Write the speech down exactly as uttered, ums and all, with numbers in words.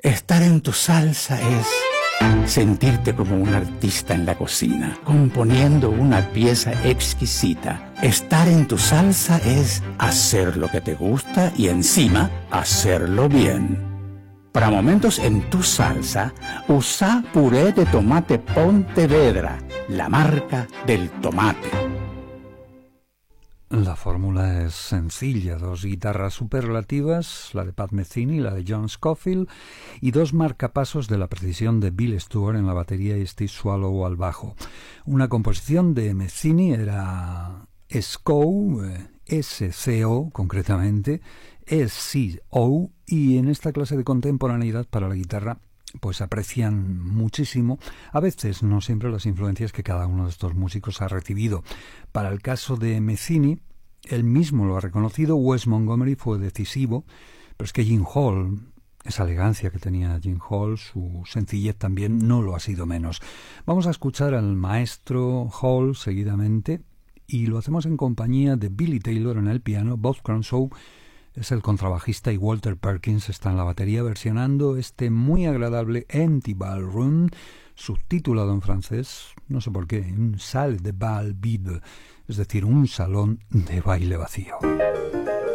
Estar en tu salsa es sentirte como un artista en la cocina, componiendo una pieza exquisita. Estar en tu salsa es hacer lo que te gusta y encima hacerlo bien. Para momentos en tu salsa, usa puré de tomate Pontevedra, la marca del tomate. La fórmula es sencilla, dos guitarras superlativas, la de Pat Metheny y la de John Scofield, y dos marcapasos de la precisión de Bill Stewart en la batería y Steve Swallow al bajo. Una composición de Metheny era S C O, S C O concretamente, S C O, y en esta clase de contemporaneidad para la guitarra pues aprecian muchísimo, a veces no siempre, las influencias que cada uno de estos músicos ha recibido. Para el caso de Metheny, él mismo lo ha reconocido, Wes Montgomery fue decisivo, pero es que Gene Hall, esa elegancia que tenía Gene Hall, su sencillez también, no lo ha sido menos. Vamos a escuchar al maestro Hall seguidamente, y lo hacemos en compañía de Billy Taylor en el piano, Bob Crusoe es el contrabajista y Walter Perkins está en la batería versionando este muy agradable Empty Ballroom, subtitulado en francés, no sé por qué, un salle de bal vide, es decir, un salón de baile vacío.